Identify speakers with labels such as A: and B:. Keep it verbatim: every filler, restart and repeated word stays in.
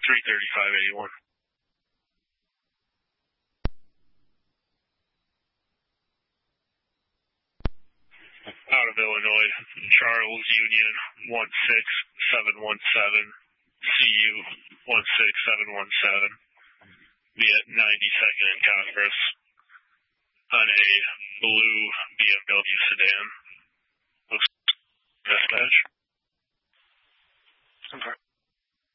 A: three thirty-five eighty-one. Out of Illinois, Charles Union one six seven one seven, C U one six seven one seven, via ninety-second and Congress, on a blue B M W sedan. Looks dispatch. Okay.